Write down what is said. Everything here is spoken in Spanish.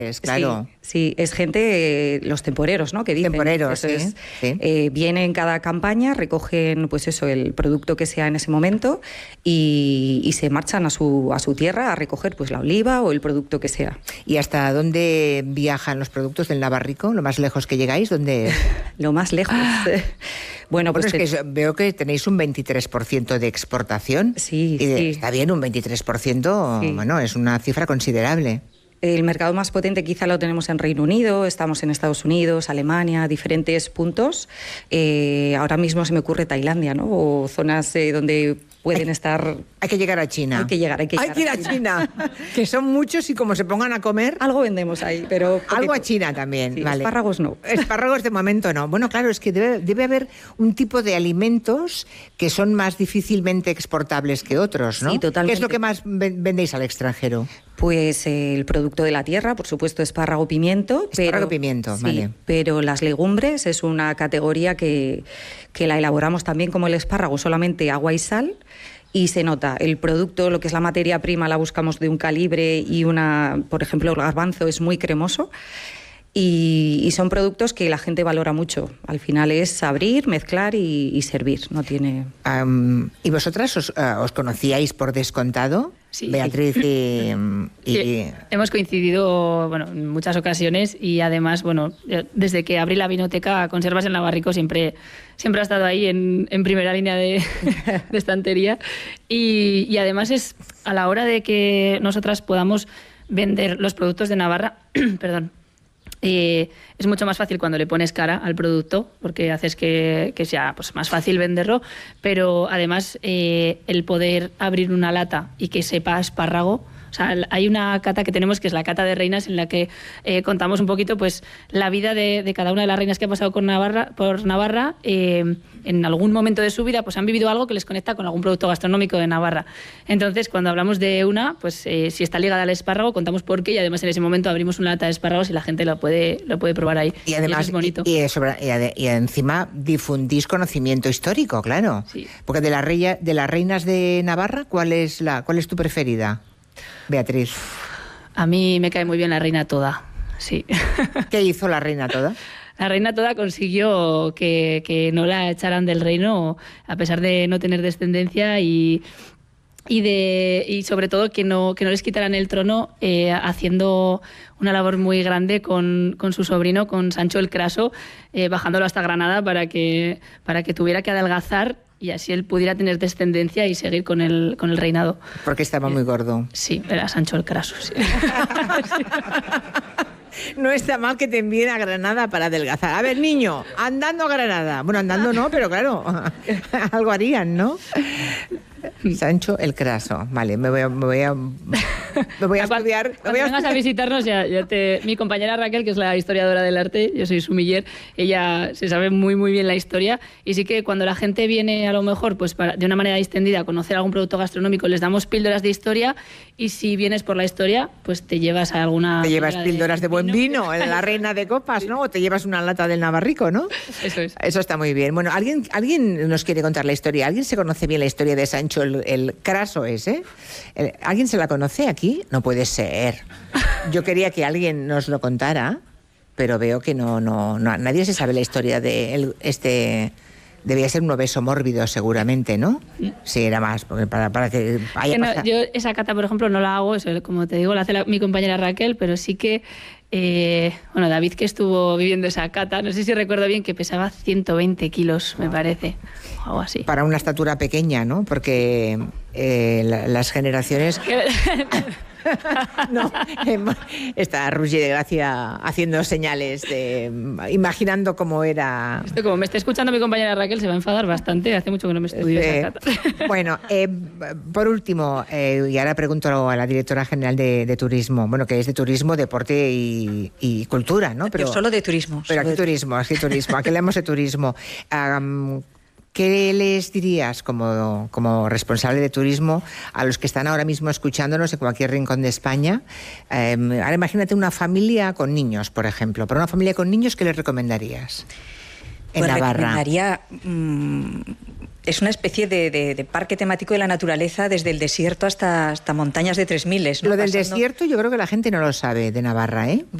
Claro. Sí, es gente, los temporeros, ¿no? Que dicen. Temporeros, eso sí. Vienen cada campaña, recogen, pues eso, el producto que sea en ese momento y se marchan a su tierra a recoger, pues la oliva o el producto que sea. ¿Y hasta dónde viajan los productos del Navarrico? ¿Lo más lejos que llegáis? ¿Dónde? Lo más lejos. Bueno, pues es que veo que tenéis un 23% de exportación. Sí. Está bien, un 23%, sí. Bueno, es una cifra considerable. El mercado más potente quizá lo tenemos en Reino Unido, estamos en Estados Unidos, Alemania, diferentes puntos. Ahora mismo se me ocurre Tailandia, ¿no? O zonas donde pueden estar... Hay que llegar a China. Hay que ir a China. Que son muchos y como se pongan a comer... Algo vendemos ahí, pero... Algo a China también, sí, vale. Espárragos no. Espárragos de momento no. Bueno, claro, es que debe haber un tipo de alimentos que son más difícilmente exportables que otros, ¿no? Sí, totalmente. ¿Qué es lo que más vendéis al extranjero? Pues el producto de la tierra, por supuesto, espárrago, pimiento. Pimiento, sí, vale. Pero las legumbres es una categoría que la elaboramos también como el espárrago, solamente agua y sal. Y se nota, el producto, lo que es la materia prima, la buscamos de un calibre y por ejemplo, el garbanzo es muy cremoso. Y son productos que la gente valora mucho. Al final es abrir, mezclar y servir. No tiene... ¿Y vosotras os conocíais por descontado? Sí. Beatriz y... Hemos coincidido, bueno, en muchas ocasiones y además, bueno, desde que abrí la vinoteca, Conservas el Navarrico siempre ha estado ahí en primera línea de estantería y además es a la hora de que nosotras podamos vender los productos de Navarra, perdón, es mucho más fácil cuando le pones cara al producto porque haces que sea pues, más fácil venderlo, pero además el poder abrir una lata y que sepa espárrago. O sea, hay una cata que tenemos que es la cata de reinas en la que contamos un poquito pues la vida de cada una de las reinas que ha pasado por Navarra. En algún momento de su vida pues han vivido algo que les conecta con algún producto gastronómico de Navarra. Entonces, cuando hablamos de una, pues si está ligada al espárrago, contamos por qué y además en ese momento abrimos una lata de espárragos y la gente lo puede probar ahí. Y además, y eso es bonito. Y encima difundís conocimiento histórico, claro. Sí. Porque de las reinas de Navarra, ¿cuál es tu preferida? Beatriz. A mí me cae muy bien la reina Toda, sí. ¿Qué hizo la reina Toda? La reina Toda consiguió que no la echaran del reino a pesar de no tener descendencia y sobre todo que no les quitaran el trono haciendo una labor muy grande con su sobrino, con Sancho el Craso, bajándolo hasta Granada para que tuviera que adelgazar y así él pudiera tener descendencia y seguir con el reinado. Porque estaba muy gordo. Sí, era Sancho el Craso, sí. No está mal que te envíen a Granada para adelgazar. A ver, niño, andando a Granada. Bueno, andando no, pero claro, algo harían, ¿no? Sancho el Craso. Vale, me voy a estudiar. Cuando vengas a visitarnos, mi compañera Raquel, que es la historiadora del arte, yo soy sumiller, ella se sabe muy muy bien la historia y sí que cuando la gente viene a lo mejor pues de una manera distendida a conocer algún producto gastronómico, les damos píldoras de historia y si vienes por la historia, pues te llevas a alguna... Te llevas píldoras de buen vino, la reina de copas, ¿no? O te llevas una lata del Navarrico, ¿no? Eso es. Eso está muy bien. Bueno, ¿alguien nos quiere contar la historia? ¿Alguien se conoce bien la historia de Sancho el Craso ese? ¿Alguien se la conoce aquí? No puede ser. Yo quería que alguien nos lo contara, pero veo que no nadie se sabe la historia de este. Debía ser un obeso mórbido seguramente, ¿no? Sí, era más, porque para que haya pasado. Yo esa cata, por ejemplo, no la hago, eso, como te digo, la hace mi compañera Raquel, pero sí que David, que estuvo viviendo esa cata, no sé si recuerdo bien, que pesaba 120 kilos, me parece, o algo así. Para una estatura pequeña, ¿no? Porque las generaciones... No, está Rugi de Gracia haciendo señales, imaginando cómo era... Esto, como me está escuchando mi compañera Raquel, se va a enfadar bastante, hace mucho que no me estudio esa cata. Bueno, por último, y ahora pregunto a la directora general de Turismo, bueno, que es de Turismo, Deporte y Cultura, ¿no? Pero solo de turismo. Pero aquí turismo, aquí hablamos de turismo. ¿Qué les dirías como responsable de turismo a los que están ahora mismo escuchándonos en cualquier rincón de España? Ahora imagínate una familia con niños, por ejemplo. Para una familia con niños, ¿qué les recomendarías en Navarra? Recomendaría es una especie de parque temático de la naturaleza, desde el desierto hasta montañas de 3000. Lo del desierto yo creo que la gente no lo sabe de Navarra, ¿eh?